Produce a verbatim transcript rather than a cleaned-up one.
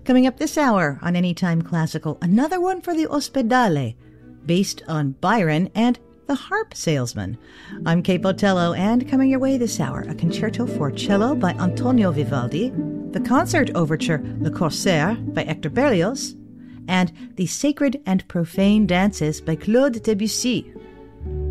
Coming up this hour on Anytime Classical, another one for the Ospedale, based on Byron and The Harp Salesman. I'm Kate Botello, and coming your way this hour, a concerto for cello by Antonio Vivaldi, the concert overture Le Corsaire by Hector Berlioz, and the Sacred and Profane Dances by Claude Debussy.